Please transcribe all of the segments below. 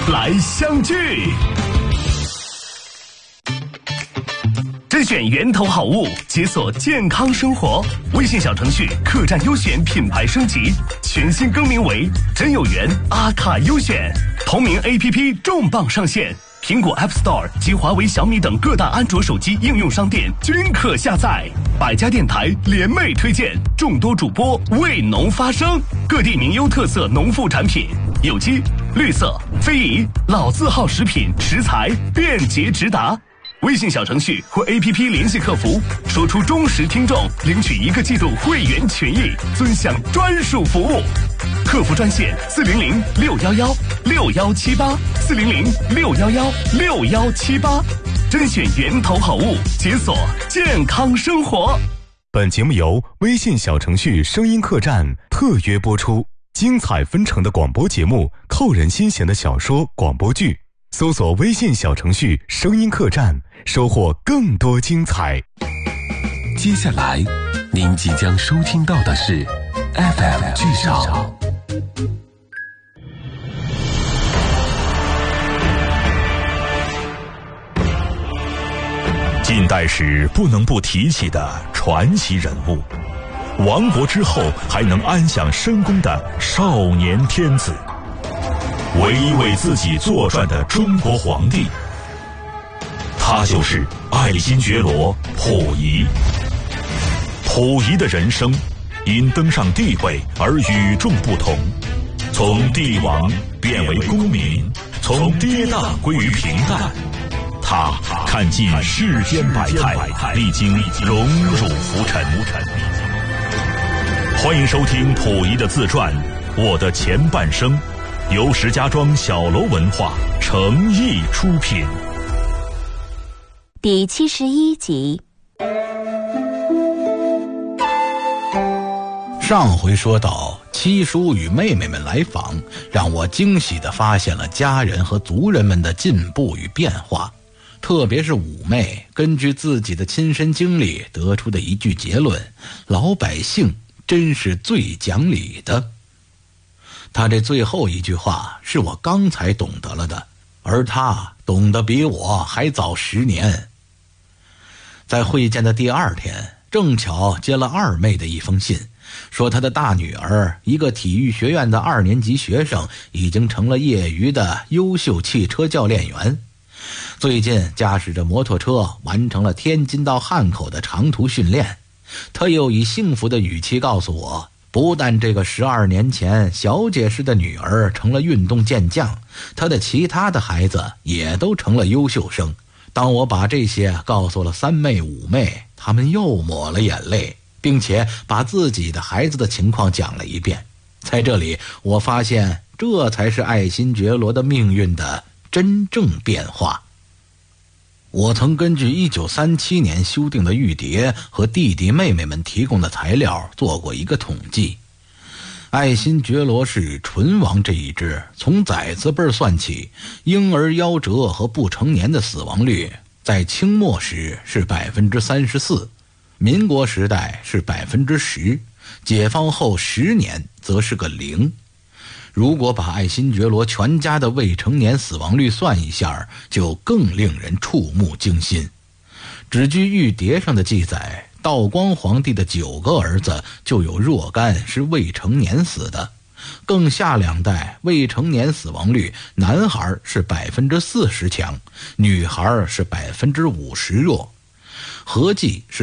来相聚。甄选源头好物，解锁健康生活。微信小程序客栈优选品牌升级，全新更名为真有缘阿卡优选。同名 APP 重磅上线，苹果 App Store 及华为、小米等各大安卓手机应用商店均可下载。百家电台联袂推荐，众多主播为农发声，各地名优特色农副产品，有机、绿色、非遗、老字号食品食材便捷直达。微信小程序或 APP 联系客服，说出忠实听众，领取1个季度会员权益，尊享专属服务。客服专线400-611-6178，400-611-6178，甄选源头好物，解锁健康生活。 本节目由微信小程序声音客栈特约播出，精彩纷呈的广播节目，扣人心弦的小说广播剧，搜索微信小程序声音客栈，收获更多精彩。 接下来您即将收听到的是 FM 剧少。 近代史不能不提起的传奇人物，亡国之后还能安享深宫的少年天子，唯一为自己作传的中国皇帝，他就是爱新觉罗溥仪。溥仪的人生因登上帝位而与众不同，从帝王变为公民，从跌宕归于平淡。他看尽世间百态，历经荣辱浮沉。欢迎收听溥仪的自传《我的前半生》，由石家庄小楼文化诚意出品。 第71集。 上回说到，七叔与妹妹们来访，让我惊喜地发现了家人和族人们的进步与变化。特别是五妹根据自己的亲身经历得出的一句结论：老百姓真是最讲理的。他这最后一句话是我刚才懂得了的，而他懂得比我还早10年。在会见的第2天，正巧接了二妹的一封信，说她的大女儿，一个体育学院的2年级学生，已经成了业余的优秀汽车教练员。最近驾驶着摩托车完成了天津到汉口的长途训练。他又以幸福的语气告诉我，不但这个12年前小姐式的女儿成了运动健将，他的其他的孩子也都成了优秀生。当我把这些告诉了3妹5妹，他们又抹了眼泪，并且把自己的孩子的情况讲了一遍。在这里我发现，这才是爱新觉罗的命运的真正变化。我曾根据1937年修订的玉牒和弟弟妹妹们提供的材料做过一个统计。爱新觉罗氏纯王这一支，从崽子辈算起，婴儿夭折和不成年的死亡率在清末时是 34%， 民国时代是 10%， 解放后10年则是个0。如果把爱新觉罗全家的未成年死亡率算一下，就更令人触目惊心。只据玉牒上的记载，道光皇帝的9个儿子就有若干是未成年死的，更下2代未成年死亡率，男孩是 40% 强，女孩是 50% 弱，合计是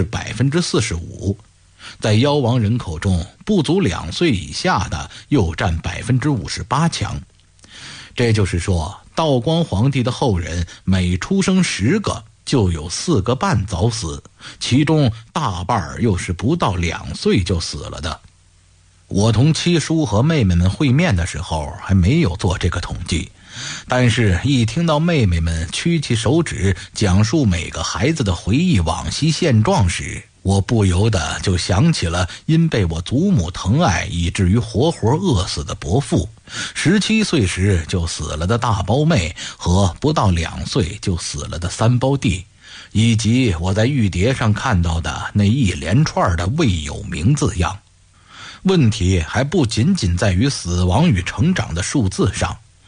45%。在夭亡人口中，不足2岁以下的又占 58% 强。这就是说，道光皇帝的后人每出生10个就有4个半早死，其中大半又是不到2岁就死了的。我同七叔和妹妹们会面的时候还没有做这个统计，但是一听到妹妹们屈起手指讲述每个孩子的回忆往昔现状时，我不由得就想起了因被我祖母疼爱以至于活活饿死的伯父，17岁时就死了的大胞妹和不到2岁就死了的3胞弟，以及我在玉牒上看到的那一连串的未有名字样。问题还不仅仅在于死亡与成长的数字上，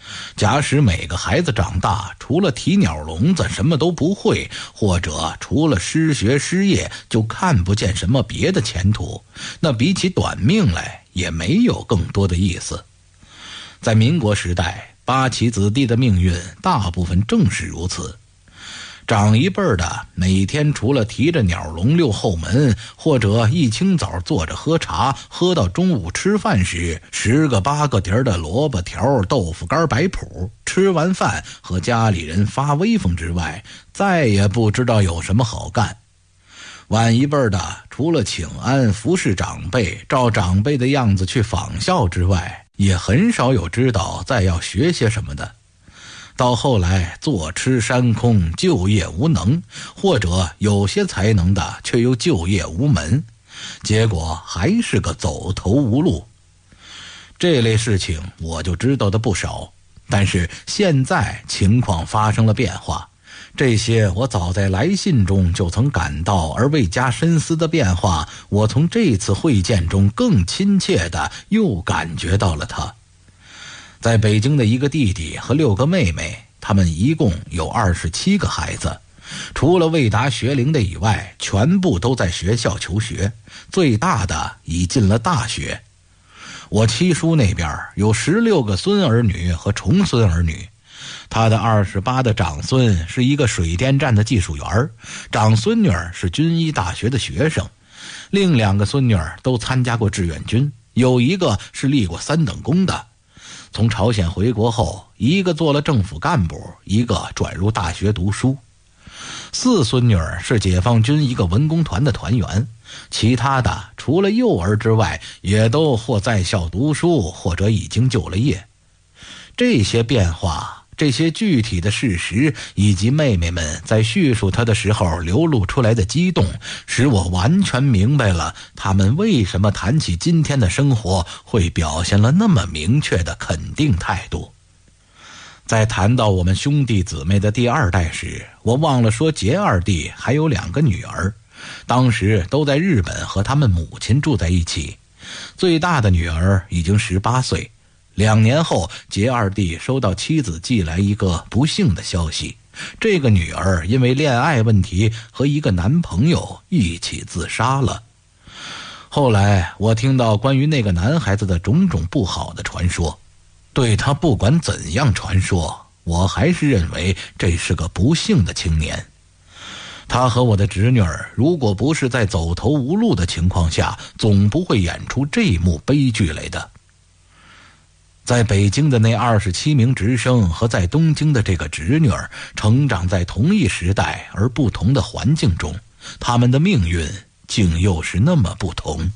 假使每个孩子长大，除了提鸟笼子什么都不会，或者除了失学失业就看不见什么别的前途，那比起短命来也没有更多的意思。在民国时代，八旗子弟的命运大部分正是如此。长一辈的每天除了提着鸟笼溜后门，或者一清早坐着喝茶，喝到中午吃饭时10个8个碟的萝卜条、豆腐干摆谱，吃完饭和家里人发威风之外，再也不知道有什么好干。晚一辈的除了请安、服侍长辈，照长辈的样子去仿效之外，也很少有知道再要学些什么的。到后来坐吃山空，就业无能，或者有些才能的却又就业无门，结果还是个走投无路。这类事情我就知道的不少，但是现在情况发生了变化，这些我早在来信中就曾感到而未加深思的变化，我从这次会见中更亲切地又感觉到了它。在北京的一个弟弟和6个妹妹，他们一共有27个孩子，除了未达学龄的以外，全部都在学校求学，最大的已进了大学。我七叔那边有16个孙儿女和重孙儿女，他的28的长孙是一个水电站的技术员，长孙女是军医大学的学生，另2个孙女都参加过志愿军，有一个是立过3等功的。从朝鲜回国后，一个做了政府干部，一个转入大学读书。4孙女是解放军一个文工团的团员，其他的除了幼儿之外，也都或在校读书，或者已经就了业。这些变化，这些具体的事实，以及妹妹们在叙述它的时候流露出来的激动，使我完全明白了他们为什么谈起今天的生活会表现了那么明确的肯定态度。在谈到我们兄弟姊妹的第2代时，我忘了说杰二弟还有2个女儿，当时都在日本和他们母亲住在一起。最大的女儿已经18岁，2年后杰二弟收到妻子寄来一个不幸的消息，这个女儿因为恋爱问题和一个男朋友一起自杀了。后来我听到关于那个男孩子的种种不好的传说，对他不管怎样传说，我还是认为这是个不幸的青年。他和我的侄女儿如果不是在走投无路的情况下，总不会演出这幕悲剧来的。在北京的那27名直升和在东京的这个侄女儿成长在同一时代而不同的环境中，他们的命运竟又是那么不同。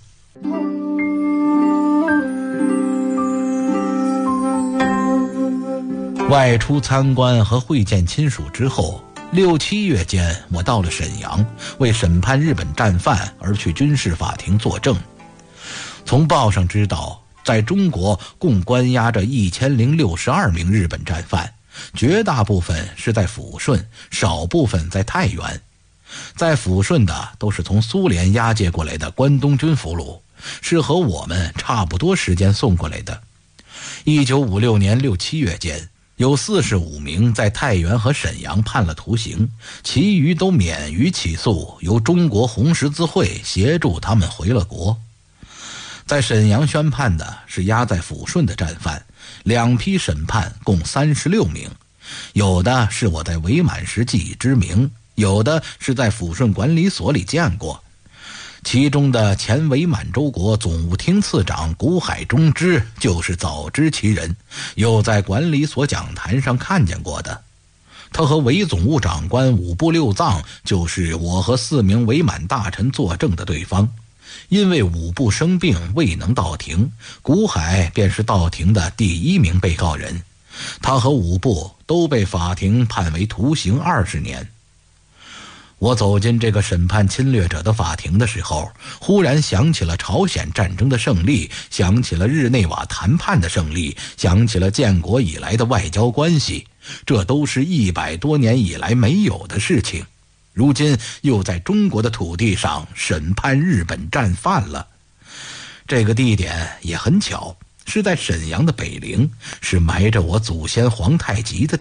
外出参观和会见亲属之后，6、7月间，我到了沈阳，为审判日本战犯而去军事法庭作证。从报上知道，在中国共关押着1062名日本战犯，绝大部分是在抚顺，少部分在太原。在抚顺的都是从苏联押解过来的关东军俘虏，是和我们差不多时间送过来的。1956年6、7月间，有45名在太原和沈阳判了徒刑，其余都免于起诉，由中国红十字会协助他们回了国。在沈阳宣判的是押在抚顺的战犯，2批审判共36名，有的是我在伪满时既已知名，有的是在抚顺管理所里见过。其中的前伪满洲国总务厅次长谷海中之就是早知其人，又在管理所讲坛上看见过的。他和伪总务长官5部6藏就是我和4名伪满大臣作证的对方。因为5部生病未能到庭，谷海便是到庭的第1名被告人，他和5部都被法庭判为徒刑20年。我走进这个审判侵略者的法庭的时候，忽然想起了朝鲜战争的胜利，想起了日内瓦谈判的胜利，想起了建国以来的外交关系，这都是100多年以来没有的事情。如今又在中国的土地上审判日本战犯了。这个地点也很巧， 是在沈阳的北陵，是埋着我祖先皇太极的